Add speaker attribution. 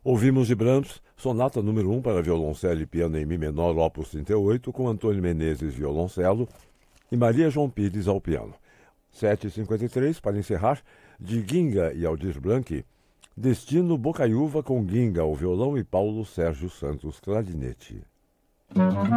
Speaker 1: Ouvimos de Brahms, Sonata número 1 para violoncelo e piano em Mi menor, opus 38, com Antônio Menezes, violoncelo, e Maria João Pires ao piano. 7h53, para encerrar, de Ginga e Aldir Blanc, Destino Bocaiúva com Ginga ao violão e Paulo Sérgio Santos, clarinete.